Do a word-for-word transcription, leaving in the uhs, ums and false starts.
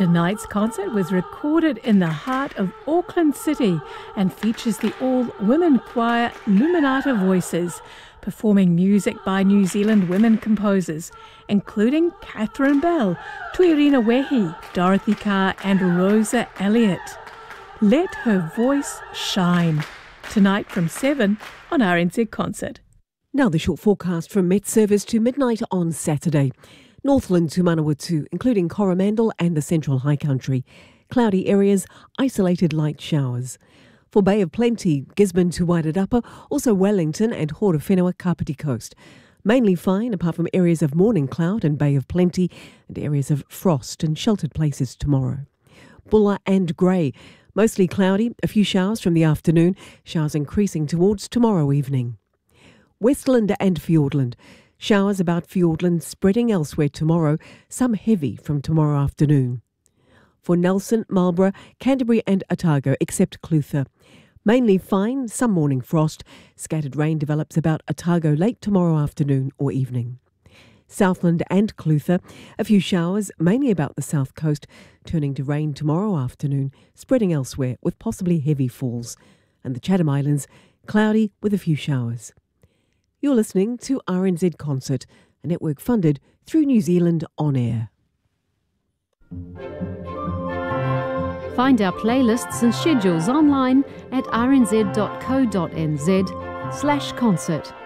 Tonight's concert was recorded in the heart of Auckland City and features the all-women choir Luminata Voices, performing music by New Zealand women composers, including Catherine Bell, Tuirina Wehi, Dorothy Carr and Rosa Elliott. Let her voice shine. Tonight from seven on R N Z Concert. Now the short forecast from Met Service to midnight on Saturday. Northland to Manawatu, including Coromandel and the Central High Country. Cloudy areas, isolated light showers. For Bay of Plenty, Gisborne to Wairarapa, also Wellington and Horowhenua Kapiti Coast. Mainly fine apart from areas of morning cloud and Bay of Plenty and areas of frost and sheltered places tomorrow. Bulla and Grey, mostly cloudy, a few showers from the afternoon, showers increasing towards tomorrow evening. Westland and Fiordland, showers about Fiordland spreading elsewhere tomorrow, some heavy from tomorrow afternoon. For Nelson, Marlborough, Canterbury and Otago, except Clutha. Mainly fine, some morning frost. Scattered rain develops about Otago late tomorrow afternoon or evening. Southland and Clutha, a few showers, mainly about the south coast, turning to rain tomorrow afternoon, spreading elsewhere with possibly heavy falls. And the Chatham Islands, cloudy with a few showers. You're listening to R N Z Concert, a network funded through New Zealand On Air. Find our playlists and schedules online at r n z dot co dot n z slash concert.